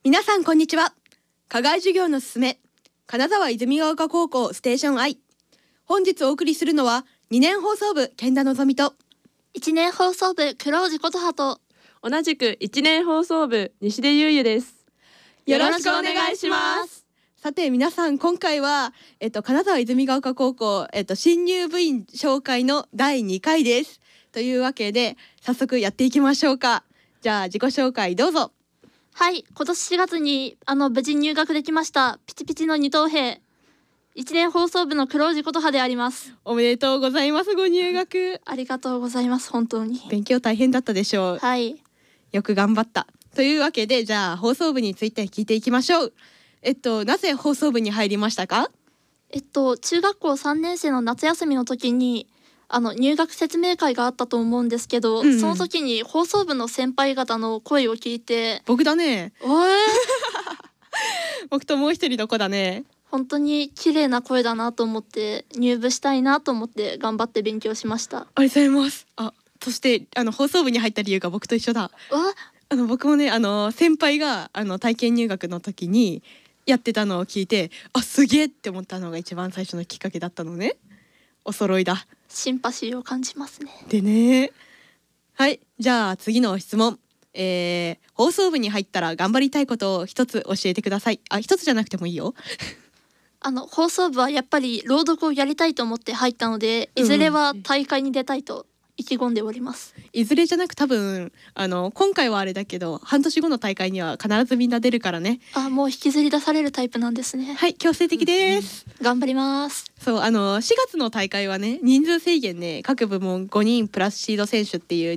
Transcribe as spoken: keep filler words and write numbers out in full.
皆さんこんにちは。課外授業のすすめ、金沢泉ヶ丘高校ステーション I。 本日お送りするのはにねん放送部健田のぞみといちねん放送部黒尾琴葉と同じくいちねん放送部西出優優です。 よろしくお願いします。さて皆さん、今回は、えっと、金沢泉ヶ丘高校、えっと、新入部員紹介のだいにかいです。というわけで早速やっていきましょうか。じゃあ自己紹介どうぞ。 はい、今年しがつにあの無事入学できましたピチピチの二等兵いちねん放送部の黒尾琴葉であります。 おめでとうございます。ご入学ありがとうございます。本当に勉強大変だったでしょう。 はい、 よく頑張った。というわけで、じゃあ放送部について聞いていきましょう。えっとなぜ放送部に入りましたか？ えっと中学校さんねん生の夏休みの時にあの入学説明会があったと思うんですけど、うんうん、その時に放送部の先輩方の声を聞いて、 僕だね。 おえ僕ともう一人の子だね。 本当に綺麗な声だなと思って入部したいなと思って頑張って勉強しました。 ありがとうございます。あ、そしてあの放送部に入った理由が僕と一緒だ。あの僕もね、あの先輩があの体験入学の時にやってたのを聞いて、あ、すげえって思ったのが一番最初のきっかけだったのね。お揃いだ。 シンパシーを感じますね。 でね、はい、じゃあ次の質問。えー、放送部に入ったら頑張りたいことを一つ教えてください。あ、一つじゃなくてもいいよ。 あの放送部はやっぱり朗読をやりたいと思って入ったので、いずれは大会に出たいと意気込んでおります。 いずれじゃなく多分あの今回はあれだけど半年後の大会には必ずみんな出るからね。 あ、もう引きずり出されるタイプなんですね。 はい、強制的です、 うん、頑張ります。 そう、あのしがつの大会はね、人数制限ね、各部門ごにんプラスシード選手っていう